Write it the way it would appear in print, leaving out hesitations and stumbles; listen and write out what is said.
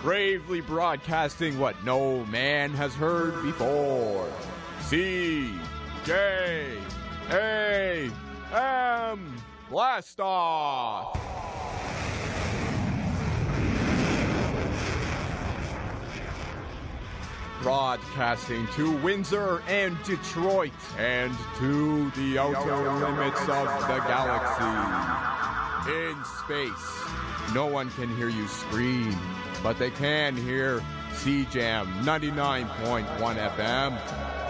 bravely broadcasting what no man has heard before. CJAM Blast Off! Broadcasting to Windsor and Detroit and to the outer limits of the galaxy. In space, no one can hear you scream, but they can hear CJAM 99.1 FM